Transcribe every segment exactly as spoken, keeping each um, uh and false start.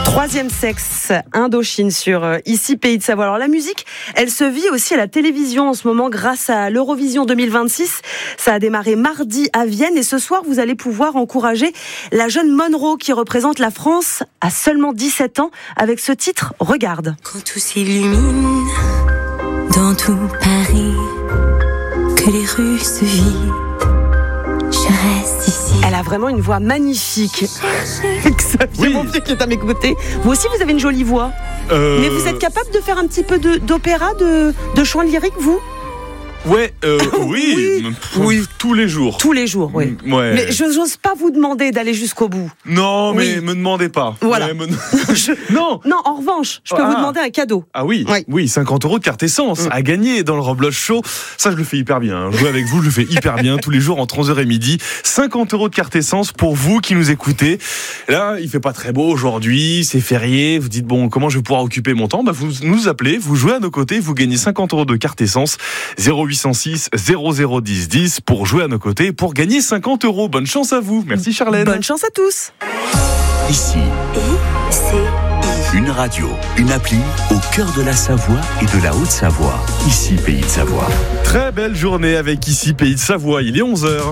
Troisième sexe, Indochine sur euh, Ici Pays de Savoie. Alors la musique, elle se vit aussi à la télévision en ce moment grâce à l'Eurovision deux mille vingt-six. Ça a démarré mardi à Vienne et ce soir, vous allez pouvoir encourager la jeune Monroe qui représente la France à seulement dix-sept ans avec ce titre « Regarde ». Quand tout s'illumine dans tout Paris, que les rues se vident, je reste ici. Elle a vraiment une voix magnifique. Xavier Oui. Montpied qui est à mes côtés. Vous aussi, vous avez une jolie voix. Euh... Mais vous êtes capable de faire un petit peu de, d'opéra, de, de chant lyrique, vous ? Ouais, euh, oui, Oui. Pff, Oui. tous les jours. Tous les jours, oui. Mm, ouais. Mais je n'ose pas vous demander d'aller jusqu'au bout. Non, mais Oui. me demandez pas. Voilà. Ouais, me- Je- Non. Non, en revanche, je peux Ah. vous demander un cadeau. Ah oui, Oui. oui, cinquante euros de carte essence Mm. à gagner dans le Roblox Show. Ça, je le fais hyper bien. Jouer avec vous, je le fais hyper bien tous les jours entre onze heures et midi. cinquante euros de carte essence pour vous qui nous écoutez. Là, il fait pas très beau aujourd'hui, c'est férié. Vous dites, bon, comment je vais pouvoir occuper mon temps? Bah, vous nous appelez, vous jouez à nos côtés, vous gagnez cinquante euros de carte essence. zéro huit cent six zéro zéro dix dix pour jouer à nos côtés pour gagner cinquante euros. Bonne chance à vous. Merci Charlène. Bonne chance à tous. Ici, I-C-I. une radio, une appli au cœur de la Savoie et de la Haute-Savoie. Ici, Pays de Savoie. Très belle journée avec Ici Pays de Savoie. Il est onze heures.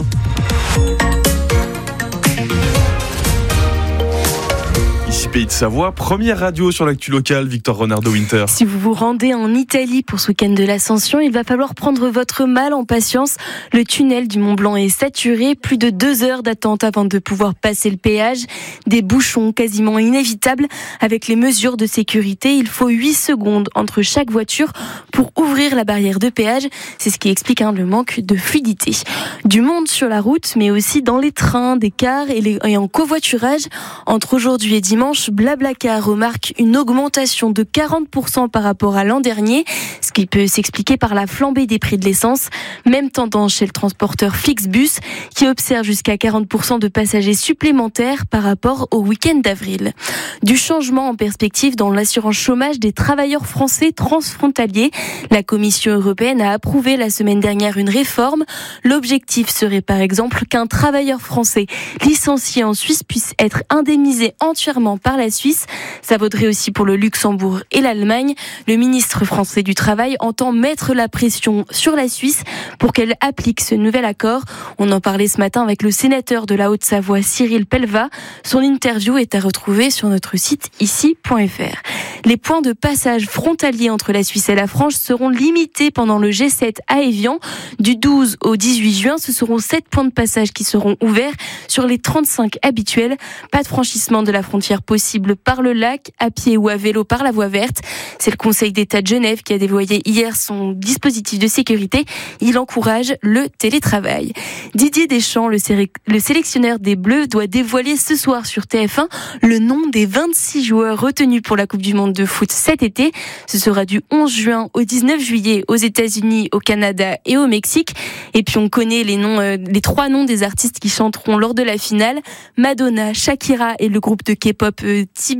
Ici Pays de Savoie, première radio sur l'actu locale, Victor Renardo Winter. Si vous vous rendez en Italie pour ce week-end de l'Ascension, il va falloir prendre votre mal en patience. Le tunnel du Mont Blanc est saturé, plus de deux heures d'attente avant de pouvoir passer le péage. Des bouchons quasiment inévitables. Avec les mesures de sécurité, il faut huit secondes entre chaque voiture pour ouvrir la barrière de péage. C'est ce qui explique hein, le manque de fluidité. Du monde sur la route, mais aussi dans les trains, des cars et, les, et en covoiturage. Entre aujourd'hui et dimanche, Blablacar remarque une augmentation de quarante pour cent par rapport à l'an dernier, ce qui peut s'expliquer par la flambée des prix de l'essence. Même tendance chez le transporteur Flixbus, qui observe jusqu'à quarante pour cent de passagers supplémentaires par rapport au week-end d'avril. Du changement en perspective dans l'assurance chômage des travailleurs français transfrontaliers. La Commission européenne a approuvé la semaine dernière une réforme. L'objectif serait par exemple qu'un travailleur français licencié en Suisse puisse être indemnisé entièrement par la Suisse. Ça vaudrait aussi pour le Luxembourg et l'Allemagne. Le ministre français du Travail entend mettre la pression sur la Suisse pour qu'elle applique ce nouvel accord. On en parlait ce matin avec le sénateur de la Haute-Savoie, Cyril Pellevat. Son interview est à retrouver sur notre site ici point f r. Les points de passage frontaliers entre la Suisse et la France seront limités pendant le G sept à Évian. Du douze au dix-huit juin, ce seront sept points de passage qui seront ouverts sur les trente-cinq habituels. Pas de franchissement de la frontière possible par le lac, à pied ou à vélo par la voie verte. C'est le Conseil d'État de Genève qui a déployé hier son dispositif de sécurité. Il encourage le télétravail. Didier Deschamps, le, sé- le sélectionneur des Bleus, doit dévoiler ce soir sur T F un le nom des vingt-six joueurs retenus pour la Coupe du Monde de foot cet été. Ce sera du onze juin au dix-neuf juillet aux États-Unis, au Canada et au Mexique. Et puis on connaît les noms, euh, les trois noms des artistes qui chanteront lors de la finale. Madonna, Shakira et le groupe de K-pop euh, B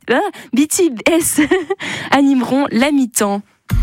T S animeront la mi-temps.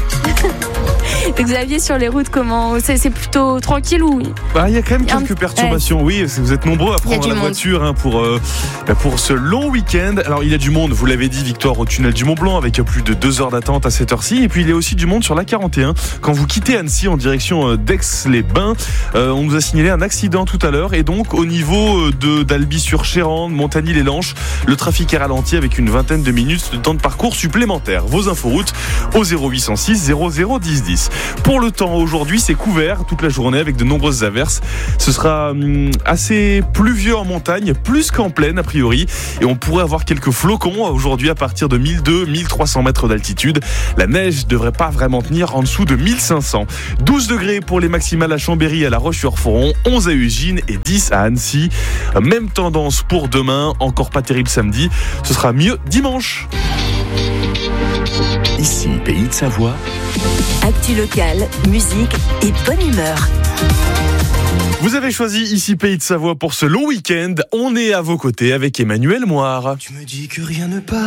Xavier, sur les routes, comment c'est, c'est plutôt tranquille ou Bah, il y a quand même Un- quelques perturbations. Oui, vous êtes nombreux à Il y a prendre du la monde. voiture hein, pour euh, bah, pour ce long week-end. Alors il y a du monde, vous l'avez dit, Victor, au tunnel du Mont Blanc avec plus de deux heures d'attente à cette heure-ci. Et puis il y a aussi du monde sur la quarante et un quand vous quittez Annecy en direction euh, d'Aix-les-Bains. Euh, on nous a signalé un accident tout à l'heure et donc au niveau euh, de d'Albi-sur-Chéran, de Montagny-les-Lanches, le trafic est ralenti avec une vingtaine de minutes de temps de parcours supplémentaire. Vos inforoutes au zéro huit cent six zéro zéro dix dix. Pour le temps aujourd'hui, c'est couvert toute la journée avec de nombreuses averses. Ce sera hum, assez pluvieux en montagne, plus qu'en plaine a priori, et on pourrait avoir quelques flocons aujourd'hui à partir de mille deux cents à mille trois cents mètres d'altitude. La neige devrait pas vraiment tenir en dessous de mille cinq cents. douze degrés pour les maximales à Chambéry et à La Roche-sur-Foron, onze à Ugine et dix à Annecy. Même tendance pour demain, encore pas terrible samedi. Ce sera mieux dimanche. Ici, Pays de Savoie. Actu locale, musique et bonne humeur. Vous avez choisi Ici Pays de Savoie pour ce long week-end. On est à vos côtés avec Emmanuel Moire. Tu me dis que rien ne part.